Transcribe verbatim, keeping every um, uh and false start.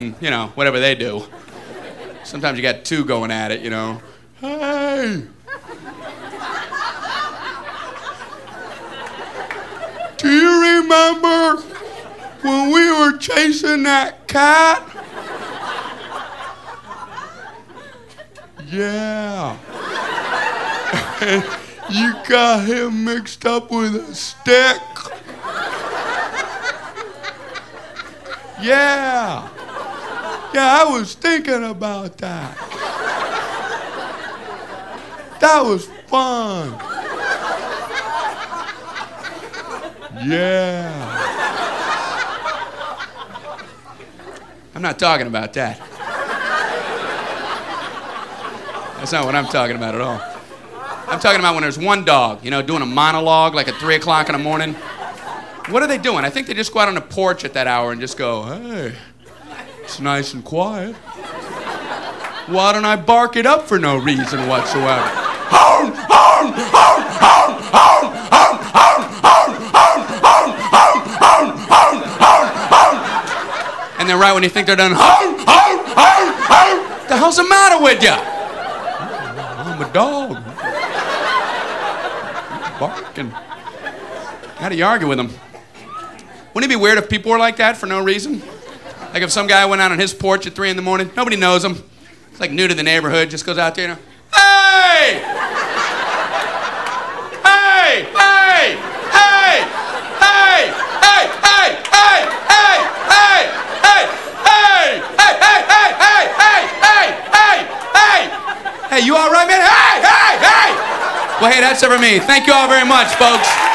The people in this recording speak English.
and, you know, whatever they do. Sometimes you got two going at it, you know. Hey! Do you remember when we were chasing that cat? Yeah. And you got him mixed up with a stick? Yeah. Yeah, I was thinking about that. That was fun. Yeah. I'm not talking about that. That's not what I'm talking about at all. I'm talking about when there's one dog, you know, doing a monologue like at three o'clock in the morning. What are they doing? I think they just go out on the porch at that hour and just go, hey, it's nice and quiet. Why don't I bark it up for no reason whatsoever? Hound, hound, hound, hound, hound, hound, hound, hound, hound, hound, hound, hound, hound, hound. And then right when you think they're done, hound, hound, hound, hound. What the hell's the matter with you? I'm a dog. Barking. How do you argue with them? Wouldn't it be weird if people were like that for no reason? Like if some guy went out on his porch at three in the morning, nobody knows him. It's like new to the neighborhood, just goes out there, you know, hey! Hey! Hey! Hey! Hey! Hey! Hey! Hey! Hey! Hey! Hey! Hey! Hey! Hey! Hey! Hey! Hey! Hey! Hey! Hey, you all right, man? Hey! Hey! Hey! Well, hey, that's it for me. Thank you all very much, folks.